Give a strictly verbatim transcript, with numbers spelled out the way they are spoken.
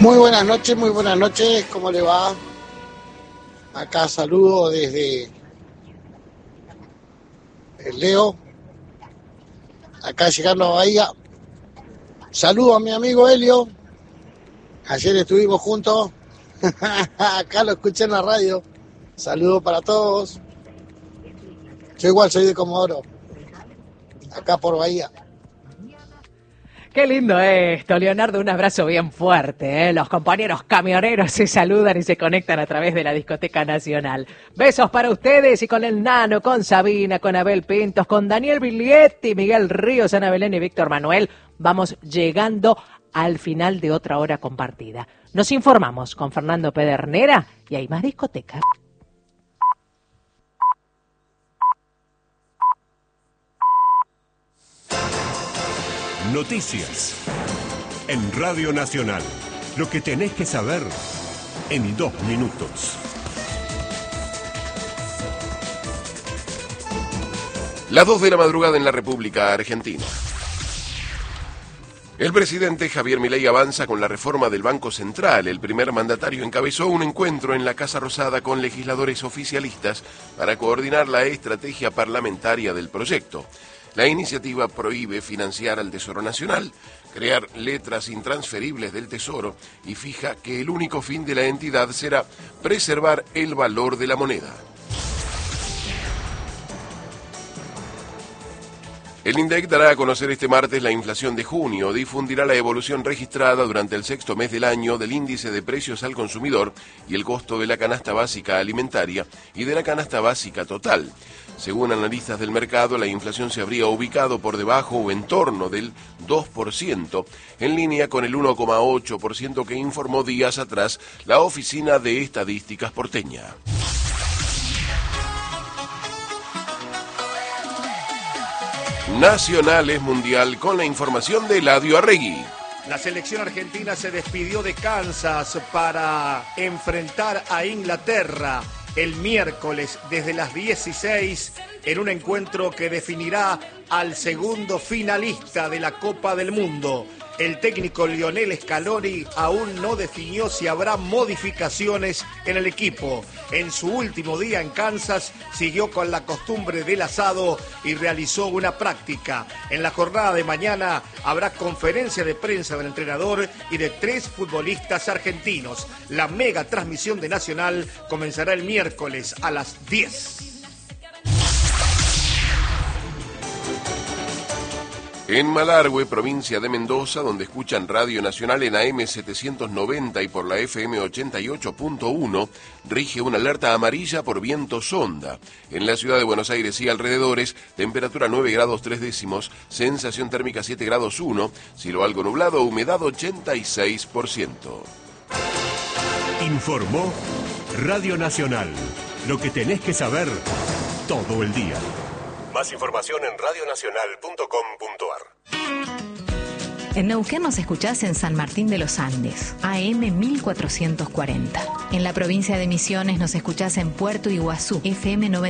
Muy buenas noches, muy buenas noches, ¿cómo le va? Acá saludo desde el Leo, acá llegando a Bahía. Saludo a mi amigo Helio, ayer estuvimos juntos, acá lo escuché en la radio. Saludo para todos. Yo igual soy de Comodoro, acá por Bahía. Qué lindo esto, Leonardo, un abrazo bien fuerte, ¿eh? Los compañeros camioneros se saludan y se conectan a través de la Discoteca Nacional. Besos para ustedes y con el Nano, con Sabina, con Abel Pintos, con Daniel Biglietti, Miguel Ríos, Ana Belén y Víctor Manuel. Vamos llegando al final de otra hora compartida. Nos informamos con Fernando Pedernera y hay más discoteca. Noticias en Radio Nacional. Lo que tenés que saber en dos minutos. Las dos de la madrugada en la República Argentina. El presidente Javier Milei avanza con la reforma del Banco Central. El primer mandatario encabezó un encuentro en la Casa Rosada con legisladores oficialistas para coordinar la estrategia parlamentaria del proyecto. La iniciativa prohíbe financiar al Tesoro Nacional, crear letras intransferibles del Tesoro y fija que el único fin de la entidad será preservar el valor de la moneda. El INDEC dará a conocer este martes la inflación de junio, difundirá la evolución registrada durante el sexto mes del año del índice de precios al consumidor y el costo de la canasta básica alimentaria y de la canasta básica total. Según analistas del mercado, la inflación se habría ubicado por debajo o en torno del dos por ciento, en línea con el uno coma ocho por ciento que informó días atrás la Oficina de Estadísticas porteña. Nacional es mundial con la información de Eladio Arregui. La selección argentina se despidió de Kansas para enfrentar a Inglaterra el miércoles desde las dieciséis en un encuentro que definirá al segundo finalista de la Copa del Mundo. El técnico Lionel Scaloni aún no definió si habrá modificaciones en el equipo. En su último día en Kansas siguió con la costumbre del asado y realizó una práctica. En la jornada de mañana habrá conferencia de prensa del entrenador y de tres futbolistas argentinos. La mega transmisión de Nacional comenzará el miércoles a las diez. En Malargüe, provincia de Mendoza, donde escuchan Radio Nacional en A M setecientos noventa y por la F M ochenta y ocho punto uno, rige una alerta amarilla por viento sonda. En la ciudad de Buenos Aires y alrededores, temperatura nueve grados tres décimos, sensación térmica siete grados uno, cielo algo nublado, humedad ochenta y seis por ciento. Informó Radio Nacional. Lo que tenés que saber todo el día. Más información en radio nacional punto com punto a r. En Neuquén nos escuchás en San Martín de los Andes, A M mil cuatrocientos cuarenta. En la provincia de Misiones nos escuchás en Puerto Iguazú, F M noventa.